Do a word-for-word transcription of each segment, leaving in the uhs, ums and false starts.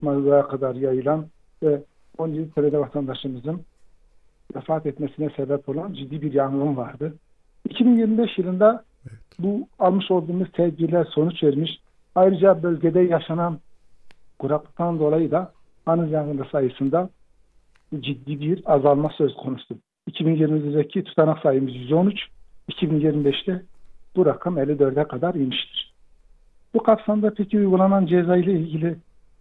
Manzura'ya kadar yayılan ve on yedi tane vatandaşımızın vefat etmesine sebep olan ciddi bir yangın vardı. iki bin yirmi beş yılında bu almış olduğumuz tedbirler sonuç vermiş. Ayrıca bölgede yaşanan kuraklıktan dolayı da anız yangını sayısında ciddi bir azalma söz konusu. iki bin yirmideki tutanak sayımız yüz on üç, iki bin yirmi beşte bu rakam elli dörde kadar inmiştir. Bu kapsamda peki uygulanan ceza ile ilgili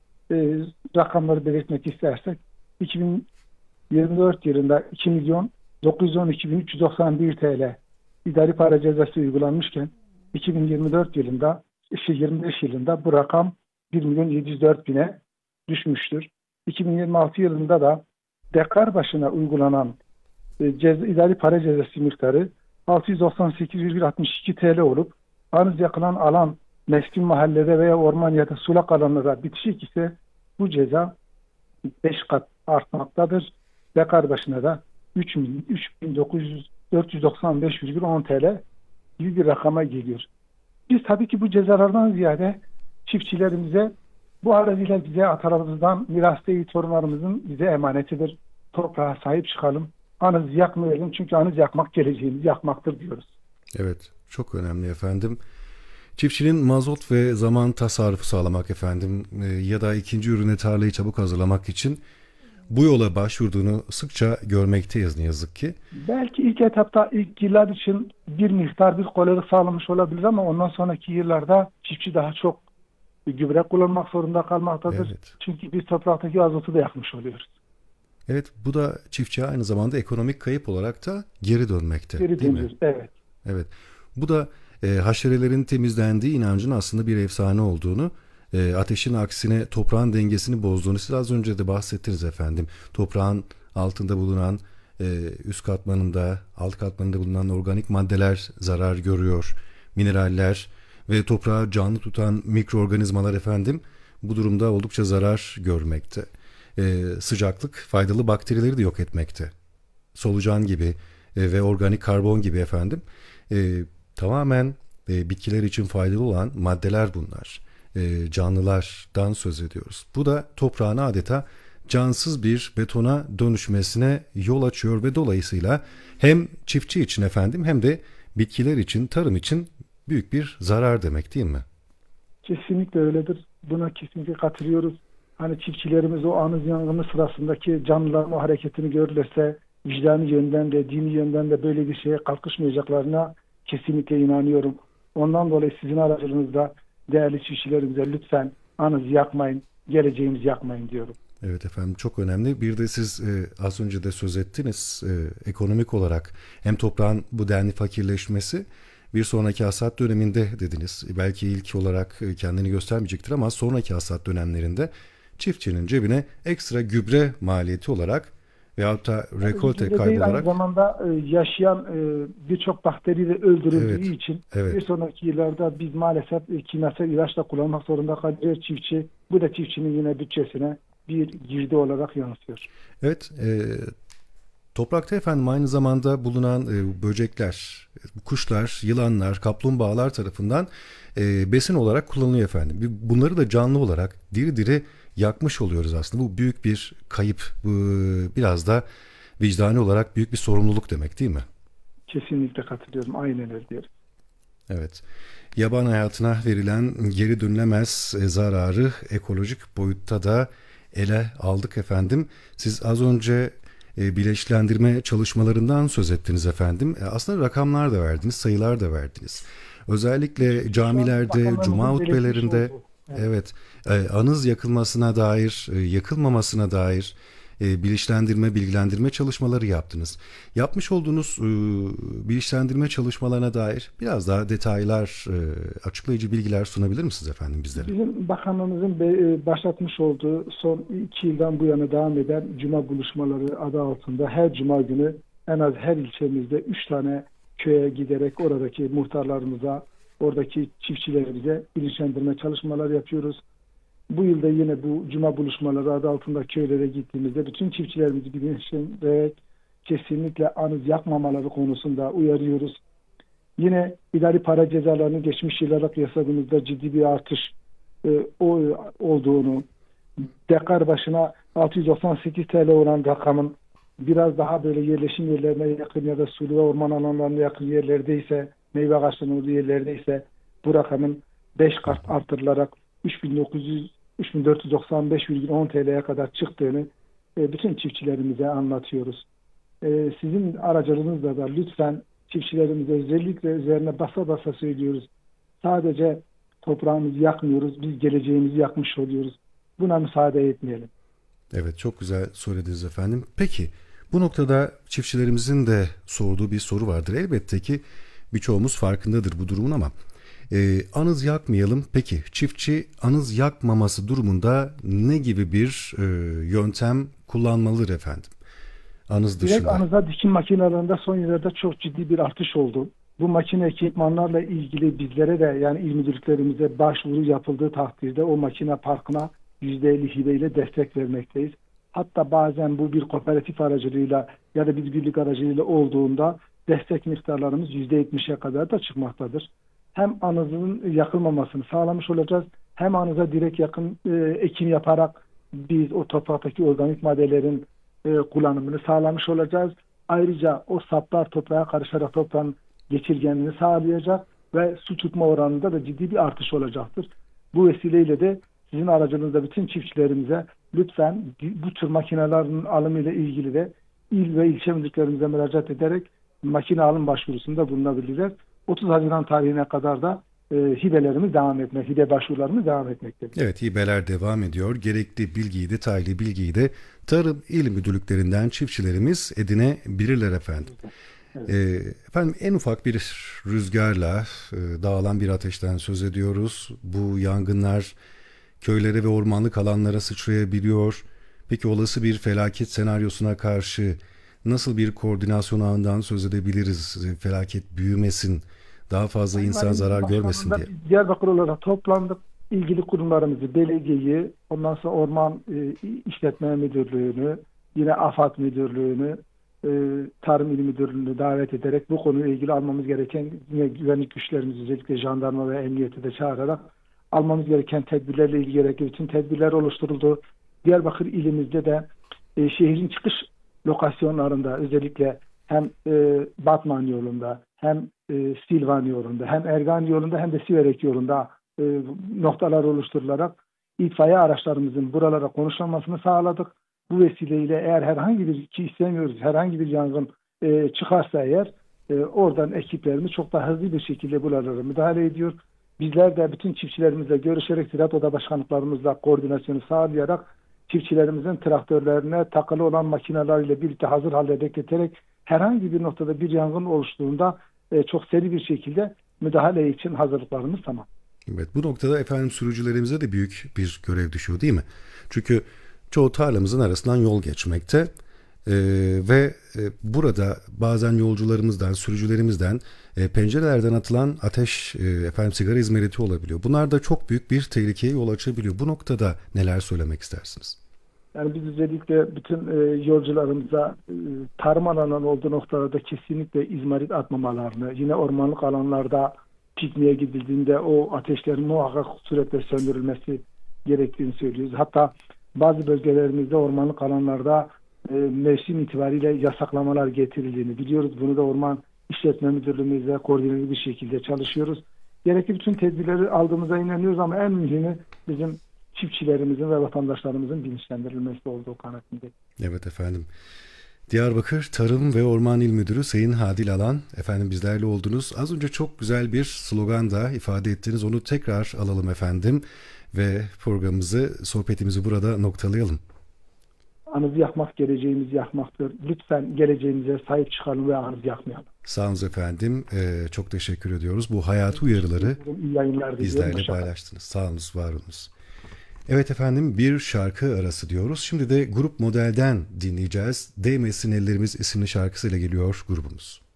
e, rakamları belirtmek istersek iki bin yirmi dört yılında iki milyon dokuz yüz on iki bin üç yüz doksan bir T L idari para cezası uygulanmışken iki bin yirmi dört yılında işte yirmi beş yılında bu rakam bir milyon yedi yüz dört bine düşmüştür. iki bin yirmi altı yılında da dekar başına uygulanan e, ceza, idari para cezası miktarı altı yüz doksan sekiz virgül altmış iki T L olup anız yakılan alan meskun mahallede veya orman ya da sulak alanlara bitişik ise bu ceza beş kat artmaktadır. Dekar başına da üç bin dokuz yüz dört yüz doksan beş virgül on T L gibi bir rakama geliyor. Biz tabii ki bu cezalardan ziyade çiftçilerimize bu araziler bize atalarımızdan miras değil, torunlarımızın bize emanetidir. Toprağa sahip çıkalım. Anız yakmayalım çünkü anız yakmak geleceğimizi yakmaktır diyoruz. Evet, çok önemli efendim. Çiftçinin mazot ve zaman tasarrufu sağlamak efendim e, ya da ikinci ürüne tarlayı çabuk hazırlamak için bu yola başvurduğunu sıkça görmekteyiz ne yazık ki. Belki ilk etapta ilk yıllar için bir miktar bir kolaylık sağlamış olabilir ama ondan sonraki yıllarda çiftçi daha çok gübre kullanmak zorunda kalmaktadır. Evet. Çünkü biz topraktaki azotu da yakmış oluyoruz. Evet, bu da çiftçiye aynı zamanda ekonomik kayıp olarak da geri dönmekte. Geri değil dönüyor. mi? Evet. Evet. Bu da e, haşerelerin temizlendiği inancın aslında bir efsane olduğunu, e, ateşin aksine toprağın dengesini bozduğunu siz az önce de bahsettiniz efendim. Toprağın altında bulunan e, üst katmanında, alt katmanında bulunan organik maddeler zarar görüyor. Mineraller ve toprağı canlı tutan mikroorganizmalar efendim bu durumda oldukça zarar görmekte. E, sıcaklık faydalı bakterileri de yok etmekte. Solucan gibi e, ve organik karbon gibi efendim e, tamamen e, bitkiler için faydalı olan maddeler bunlar. E, canlılardan söz ediyoruz. Bu da toprağın adeta cansız bir betona dönüşmesine yol açıyor ve dolayısıyla hem çiftçi için efendim hem de bitkiler için, tarım için büyük bir zarar demek değil mi? Kesinlikle öyledir. Buna kesinlikle katılıyoruz. Hani çiftçilerimiz o anız yangını sırasındaki canlıların o hareketini görürlerse vicdani yönden de dini yönden de böyle bir şeye kalkışmayacaklarına kesinlikle inanıyorum. Ondan dolayı sizin aracılığınızda değerli çiftçilerimize lütfen anız yakmayın, geleceğimizi yakmayın diyorum. Evet efendim, çok önemli. Bir de siz e, az önce de söz ettiniz e, ekonomik olarak hem toprağın bu denli fakirleşmesi bir sonraki hasat döneminde dediniz. Belki ilk olarak e, kendini göstermeyecektir ama sonraki hasat dönemlerinde çiftçinin cebine ekstra gübre maliyeti olarak veyahut da rekolte Gübre kaybı değil, aynı olarak. zamanda e, yaşayan e, birçok bakteri de öldürüldüğü Evet, için evet. bir sonraki yıllarda biz maalesef e, kimyasal ilaç da kullanmak zorunda kalıyor çiftçi. Bu da çiftçinin yine bütçesine bir girdi olarak yansıyor. Evet, e, toprakta efendim aynı zamanda bulunan e, böcekler, kuşlar, yılanlar, kaplumbağalar tarafından e, besin olarak kullanılıyor efendim. Bunları da canlı olarak diri diri yakmış oluyoruz aslında. Bu büyük bir kayıp, bu biraz da vicdani olarak büyük bir sorumluluk demek değil mi? Kesinlikle katılıyorum. Aynen öyle diyorum. Evet. Yaban hayatına verilen geri dönülemez e, zararı ekolojik boyutta da ele aldık efendim. Siz az önce e, bilinçlendirme çalışmalarından söz ettiniz efendim. E, aslında rakamlar da verdiniz, sayılar da verdiniz. Özellikle Şu an camilerde, cuma bakanlarımızın belirtmiş hutbelerinde olduğu. Evet. evet, e, anız yakılmasına dair, e, yakılmamasına dair e, bilinçlendirme, bilgilendirme çalışmaları yaptınız. Yapmış olduğunuz e, bilinçlendirme çalışmalarına dair biraz daha detaylar, e, açıklayıcı bilgiler sunabilir misiniz efendim bizlere? Bizim bakanlığımızın be- başlatmış olduğu son iki yıldan bu yana devam eden cuma buluşmaları adı altında her cuma günü en az her ilçemizde üç tane köye giderek oradaki muhtarlarımıza, oradaki çiftçilerimize bilinçlendirme çalışmaları yapıyoruz. Bu yılda yine bu cuma buluşmaları adı altında köylere gittiğimizde bütün çiftçilerimizi bilinçlendirerek kesinlikle anız yakmamaları konusunda uyarıyoruz. Yine idari para cezalarını geçmiş yıllara kıyasladığımızda ciddi bir artış e, o, olduğunu, dekar başına altı yüz doksan sekiz T L olan rakamın biraz daha böyle yerleşim yerlerine yakın ya da sulu ve orman alanlarına yakın yerlerdeyse, meyve ağaçlarının olduğu yerlerdeyse bu rakamın beş kat artırılarak üç bin dokuz yüz üç bin dört yüz doksan beş virgül on T L'ye kadar çıktığını e, bütün çiftçilerimize anlatıyoruz. E, sizin aracılığınızla da lütfen çiftçilerimize özellikle üzerine basa basa söylüyoruz. Sadece toprağımızı yakmıyoruz, biz geleceğimizi yakmış oluyoruz. Buna müsaade etmeyelim. Evet, çok güzel söylediniz efendim. Peki bu noktada çiftçilerimizin de sorduğu bir soru vardır. Elbette ki birçoğumuz farkındadır bu durumun ama e, anız yakmayalım. Peki çiftçi anız yakmaması durumunda ne gibi bir e, yöntem kullanmalıdır efendim? Anız Direkt dışında. anıza dikim makinelerinde son yıllarda çok ciddi bir artış oldu. Bu makine ekipmanlarla ilgili bizlere de yani il müdürlüklerimize başvuru yapıldığı takdirde o makine parkına yüzde elli hibeyle destek vermekteyiz. Hatta bazen bu bir kooperatif aracılığıyla ya da bir birlik aracılığıyla olduğunda destek miktarlarımız yüzde yetmişe kadar da çıkmaktadır. Hem anızın yakılmamasını sağlamış olacağız, hem anıza direkt yakın e, ekim yaparak biz o topraktaki organik maddelerin e, kullanımını sağlamış olacağız. Ayrıca o saplar toprağa karışarak toprağın geçirgenliğini sağlayacak ve su tutma oranında da ciddi bir artış olacaktır. Bu vesileyle de sizin aracınızda bütün çiftçilerimize lütfen bu tür makinelerin alımıyla ilgili de il ve ilçe müdürlüklerimize müracaat ederek makine alım başvurusunda bulunabilirler. otuz Haziran tarihine kadar da e, hibelerimiz devam etmek, hibe başvurularımız devam etmektedir. Evet, hibeler devam ediyor. Gerekli bilgiyi, detaylı bilgiyi de Tarım İl Müdürlüklerinden çiftçilerimiz edinebilirler efendim. Evet. E, efendim en ufak bir rüzgarla e, dağılan bir ateşten söz ediyoruz. Bu yangınlar köylere ve ormanlık alanlara sıçrayabiliyor. Peki olası bir felaket senaryosuna karşı nasıl bir koordinasyon ağından söz edebiliriz? Felaket büyümesin, daha fazla insan Yani zarar görmesin diye. Diyarbakır olarak toplandık. İlgili kurumlarımızı, belediyeyi, ondan sonra Orman e, İşletme Müdürlüğü'nü, yine AFAD Müdürlüğü'nü, e, Tarım İl Müdürlüğü'nü davet ederek bu konuyla ilgili almamız gereken yine güvenlik güçlerimizi, özellikle jandarma ve emniyeti de çağırarak almamız gereken tedbirlerle ilgili gerekli bütün tedbirler oluşturuldu. Diyarbakır ilimizde de e, şehrin çıkış lokasyonlarında özellikle hem e, Batman yolunda hem e, Silvan yolunda hem Ergan yolunda hem de Siverek yolunda e, noktalar oluşturularak itfaiye araçlarımızın buralara konuşlanmasını sağladık. Bu vesileyle eğer herhangi bir ki istemiyoruz herhangi bir yangın e, çıkarsa eğer e, oradan ekiplerimiz çok daha hızlı bir şekilde buralara müdahale ediyor. Bizler de bütün çiftçilerimizle görüşerek Ziraat Oda Başkanlıklarımızla koordinasyonu sağlayarak çiftçilerimizin traktörlerine takılı olan makinelerle birlikte hazır halde bekleterek herhangi bir noktada bir yangın oluştuğunda e, çok seri bir şekilde müdahale için hazırlıklarımız tamam. Evet, bu noktada efendim sürücülerimize de büyük bir görev düşüyor değil mi? Çünkü çoğu tarlamızın arasından yol geçmekte ee, ve e, burada bazen yolcularımızdan, sürücülerimizden e, pencerelerden atılan ateş, e, efendim sigara izmariti olabiliyor. Bunlar da çok büyük bir tehlikeye yol açabiliyor. Bu noktada neler söylemek istersiniz? Yani biz özellikle bütün e, yolcularımıza e, tarım alanının olduğu noktalarda kesinlikle izmarit atmamalarını, yine ormanlık alanlarda pikniğe gidildiğinde o ateşlerin muhakkak suretle söndürülmesi gerektiğini söylüyoruz. Hatta bazı bölgelerimizde ormanlık alanlarda e, mevsim itibariyle yasaklamalar getirildiğini biliyoruz. Bunu da Orman İşletme Müdürlüğümüzle koordineli bir şekilde çalışıyoruz. Gerekli bütün tedbirleri aldığımıza inanıyoruz ama en mühimi bizim çiftçilerimizin ve vatandaşlarımızın bilinçlendirilmesi olduğu kanaatinde. Evet efendim. Diyarbakır Tarım ve Orman İl Müdürü Sayın Hadil Alan, efendim bizlerle oldunuz. Az önce çok güzel bir slogan da ifade ettiniz. Onu tekrar alalım efendim ve programımızı, sohbetimizi burada noktalayalım. Anızı yakmak geleceğimizi yakmaktır. Lütfen geleceğimize sahip çıkalım ve anızı yakmayalım. Sağ olun efendim. Ee, çok teşekkür ediyoruz. Bu hayati uyarıları bizlerle paylaştınız. Sağ olun, var olunuz. Evet efendim, bir şarkı arası diyoruz. Şimdi de Grup Model'den dinleyeceğiz. Değmesin Ellerimiz isimli şarkısıyla geliyor grubumuz.